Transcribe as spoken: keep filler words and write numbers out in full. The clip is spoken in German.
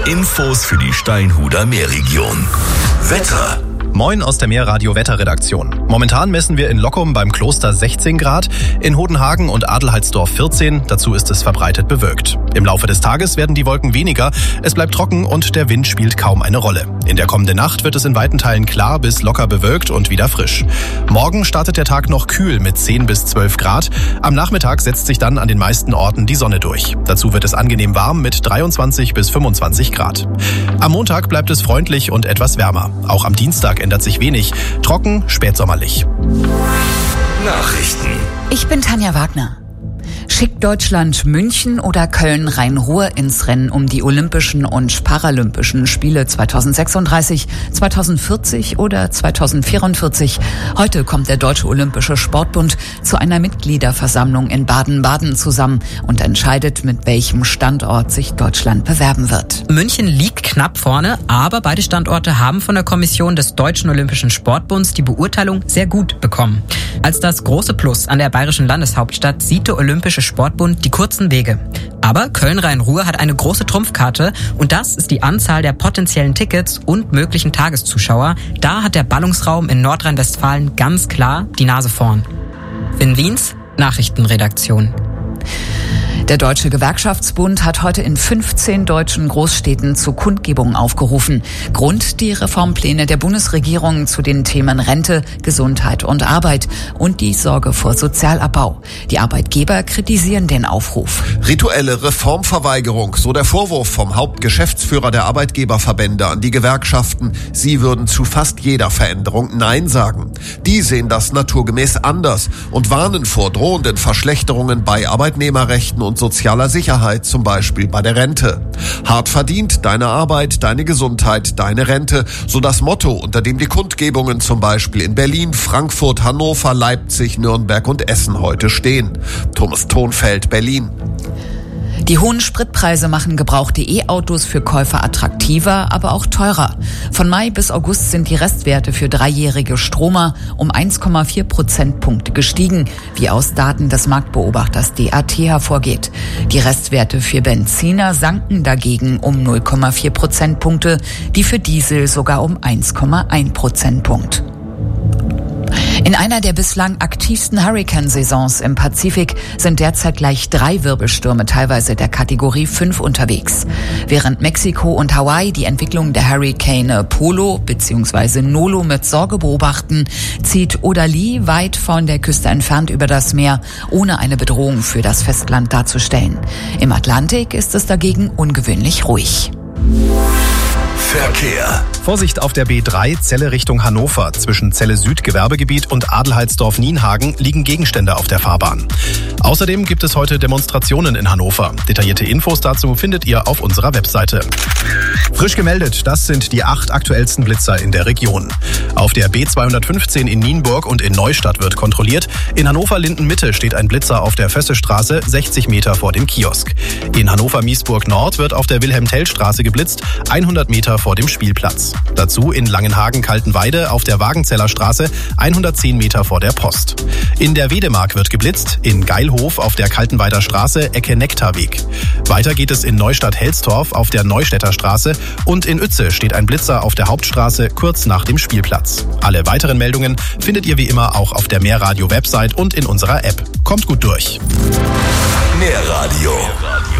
Infos für die Steinhuder Meerregion. Wetter. Moin aus der Meerradio-Wetterredaktion. Momentan messen wir in Lockum beim Kloster sechzehn Grad, in Hodenhagen und Adelheidsdorf vierzehn, dazu ist es verbreitet bewölkt. Im Laufe des Tages werden die Wolken weniger, es bleibt trocken und der Wind spielt kaum eine Rolle. In der kommenden Nacht wird es in weiten Teilen klar bis locker bewölkt und wieder frisch. Morgen startet der Tag noch kühl mit zehn bis zwölf Grad. Am Nachmittag setzt sich dann an den meisten Orten die Sonne durch. Dazu wird es angenehm warm mit dreiundzwanzig bis fünfundzwanzig Grad. Am Montag bleibt es freundlich und etwas wärmer. Auch am Dienstag ändert sich wenig. Trocken, spätsommerlich. Nachrichten. Ich bin Tanja Wagner. Schickt Deutschland München oder Köln-Rhein-Ruhr ins Rennen um die Olympischen und Paralympischen Spiele zweitausendsechsunddreißig, zweitausendvierzig oder zweitausendvierundvierzig? Heute kommt der Deutsche Olympische Sportbund zu einer Mitgliederversammlung in Baden-Baden zusammen und entscheidet, mit welchem Standort sich Deutschland bewerben wird. München liegt knapp vorne, aber beide Standorte haben von der Kommission des Deutschen Olympischen Sportbunds die Beurteilung sehr gut bekommen. Als das große Plus an der bayerischen Landeshauptstadt sieht der Olympische Sportbund die kurzen Wege. Aber Köln-Rhein-Ruhr hat eine große Trumpfkarte und das ist die Anzahl der potenziellen Tickets und möglichen Tageszuschauer. Da hat der Ballungsraum in Nordrhein-Westfalen ganz klar die Nase vorn. In Wiens Nachrichtenredaktion. Der Deutsche Gewerkschaftsbund hat heute in fünfzehn deutschen Großstädten zu Kundgebungen aufgerufen. Grund die Reformpläne der Bundesregierung zu den Themen Rente, Gesundheit und Arbeit und die Sorge vor Sozialabbau. Die Arbeitgeber kritisieren den Aufruf. Rituelle Reformverweigerung, so der Vorwurf vom Hauptgeschäftsführer der Arbeitgeberverbände an die Gewerkschaften. Sie würden zu fast jeder Veränderung Nein sagen. Die sehen das naturgemäß anders und warnen vor drohenden Verschlechterungen bei Arbeitnehmerrechten und sozialer Sicherheit, zum Beispiel bei der Rente. Hart verdient, deine Arbeit, deine Gesundheit, deine Rente, so das Motto, unter dem die Kundgebungen zum Beispiel in Berlin, Frankfurt, Hannover, Leipzig, Nürnberg und Essen heute stehen. Thomas Thonfeld, Berlin. Die hohen Spritpreise machen gebrauchte E-Autos für Käufer attraktiver, aber auch teurer. Von Mai bis August sind die Restwerte für dreijährige Stromer um eins Komma vier Prozentpunkte gestiegen, wie aus Daten des Marktbeobachters D A T hervorgeht. Die Restwerte für Benziner sanken dagegen um null Komma vier Prozentpunkte, die für Diesel sogar um eins Komma eins Prozentpunkt. In einer der bislang aktivsten Hurrikansaisons im Pazifik sind derzeit gleich drei Wirbelstürme teilweise der Kategorie fünf unterwegs. Während Mexiko und Hawaii die Entwicklung der Hurrikane Polo bzw. Nolo mit Sorge beobachten, zieht Odalie weit von der Küste entfernt über das Meer, ohne eine Bedrohung für das Festland darzustellen. Im Atlantik ist es dagegen ungewöhnlich ruhig. Verkehr. Vorsicht auf der B drei, Celle Richtung Hannover. Zwischen Celle Süd Gewerbegebiet und Adelheidsdorf-Nienhagen liegen Gegenstände auf der Fahrbahn. Außerdem gibt es heute Demonstrationen in Hannover. Detaillierte Infos dazu findet ihr auf unserer Webseite. Frisch gemeldet, das sind die acht aktuellsten Blitzer in der Region. Auf der B zweihundertfünfzehn in Nienburg und in Neustadt wird kontrolliert. In Hannover-Linden-Mitte steht ein Blitzer auf der Fössestraße, sechzig Meter vor dem Kiosk. In Hannover-Miesburg-Nord wird auf der Wilhelm-Tell-Straße geblitzt, hundert Meter vor dem Spielplatz. Dazu in Langenhagen-Kaltenweide auf der Wagenzeller Straße, hundertzehn Meter vor der Post. In der Wedemark wird geblitzt, in Geilhof auf der Kaltenweider Straße, Ecke Nektarweg. Weiter geht es in Neustadt-Helstorf auf der Neustädter Straße und in Uetze steht ein Blitzer auf der Hauptstraße kurz nach dem Spielplatz. Alle weiteren Meldungen findet ihr wie immer auch auf der Meerradio-Website und in unserer App. Kommt gut durch. Meerradio.